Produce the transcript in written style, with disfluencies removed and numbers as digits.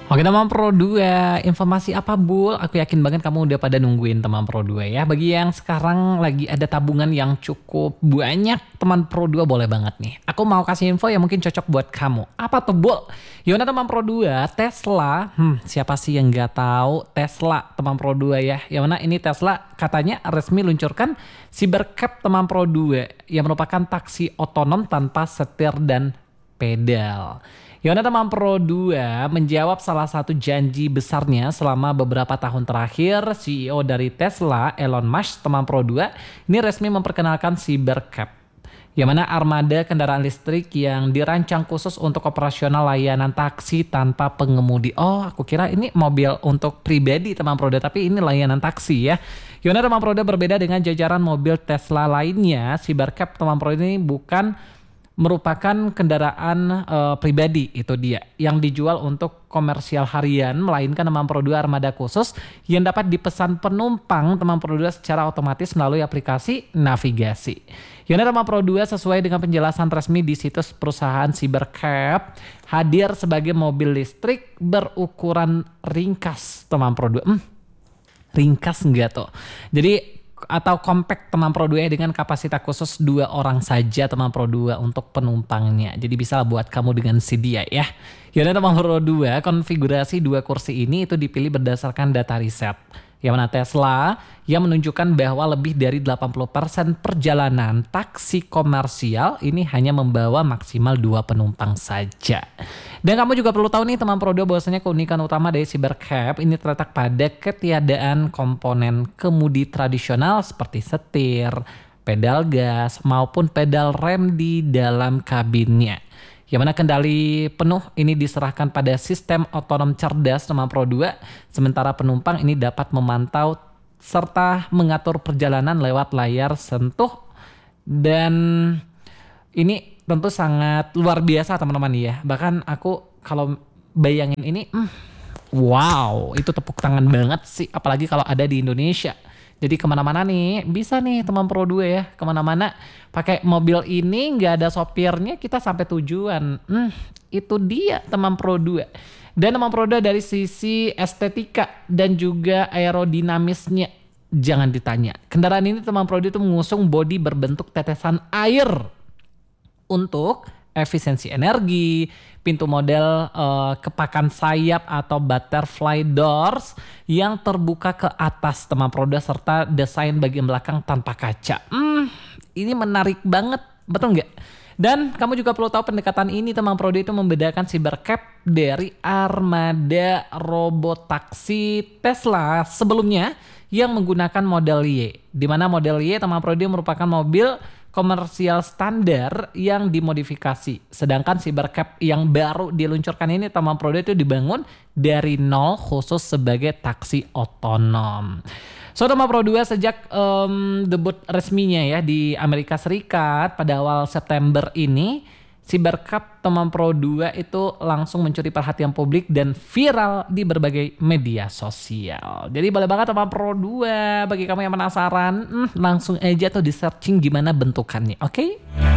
Oke teman Pro 2, informasi apa Bul? Aku yakin banget kamu udah pada nungguin teman Pro 2 ya. Bagi yang sekarang lagi ada tabungan yang cukup banyak, teman Pro 2 boleh banget nih. Aku mau kasih info yang mungkin cocok buat kamu. Apa tuh Bul? Yona teman Pro 2, Tesla. Siapa sih yang nggak tahu Tesla teman Pro 2 ya? Yang mana ini Tesla katanya resmi luncurkan Cybercab teman Pro 2 yang merupakan taksi otonom tanpa setir dan pedal. Yona teman Pro 2 menjawab salah satu janji besarnya selama beberapa tahun terakhir. CEO dari Tesla, Elon Musk, teman Pro 2, ini resmi memperkenalkan Cybercab. Yang mana armada kendaraan listrik yang dirancang khusus untuk operasional layanan taksi tanpa pengemudi. Oh, aku kira ini mobil untuk pribadi teman Pro 2, tapi ini layanan taksi ya. Yona teman Pro 2 berbeda dengan jajaran mobil Tesla lainnya. Cybercab teman Pro ini bukan merupakan kendaraan pribadi, itu dia yang dijual untuk komersial harian, melainkan teman Pro 2 armada khusus yang dapat dipesan penumpang teman Pro 2 secara otomatis melalui aplikasi navigasi. Yona teman Pro 2 sesuai dengan penjelasan resmi di situs perusahaan, Cybercab hadir sebagai mobil listrik berukuran ringkas teman Pro 2. Ringkas enggak tuh? Jadi atau compact teman Pro 2 dengan kapasitas khusus 2 orang saja teman Pro 2 untuk penumpangnya. Jadi bisa buat kamu dengan si dia ya. Yaudah teman Pro 2, konfigurasi 2 kursi ini itu dipilih berdasarkan data riset. Yang mana Tesla yang menunjukkan bahwa lebih dari 80% perjalanan taksi komersial ini hanya membawa maksimal 2 penumpang saja. Dan kamu juga perlu tahu nih teman Pro 2 bahwasanya keunikan utama dari Cybercab ini terletak pada ketiadaan komponen kemudi tradisional seperti setir, pedal gas maupun pedal rem di dalam kabinnya. Yang mana kendali penuh ini diserahkan pada sistem otonom cerdas teman Pro 2, sementara penumpang ini dapat memantau serta mengatur perjalanan lewat layar sentuh. Dan ini tentu sangat luar biasa teman-teman ya. Bahkan aku kalau bayangin ini, wow, itu tepuk tangan banget sih, apalagi kalau ada di Indonesia. Jadi kemana-mana nih, bisa nih teman Pro 2 ya, kemana-mana pakai mobil ini nggak ada sopirnya kita sampai tujuan. Itu dia teman Pro 2. Dan teman Pro 2 dari sisi estetika dan juga aerodinamisnya, jangan ditanya. Kendaraan ini teman Pro 2 itu mengusung bodi berbentuk tetesan air untuk efisiensi energi, pintu model kepakan sayap atau butterfly doors yang terbuka ke atas teman Pro 2 serta desain bagian belakang tanpa kaca. Ini menarik banget, betul nggak? Dan kamu juga perlu tahu pendekatan ini teman Pro 2 itu membedakan Cybercab dari armada robot taksi Tesla sebelumnya yang menggunakan model Y. Di mana model Y teman Pro 2 merupakan mobil komersial standar yang dimodifikasi. Sedangkan Cybercab yang baru diluncurkan ini teman Pro 2 itu dibangun dari nol khusus sebagai taksi otonom. So teman Pro 2 sejak debut resminya ya di Amerika Serikat pada awal September ini, Cybercab teman Pro 2 itu langsung mencuri perhatian publik dan viral di berbagai media sosial. Jadi boleh banget teman Pro 2, bagi kamu yang penasaran, langsung aja tuh di searching gimana bentukannya, oke?